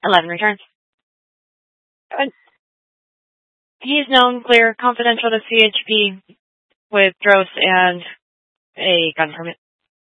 11 returns. He's known, clear, confidential to CHP with Dross and a gun permit.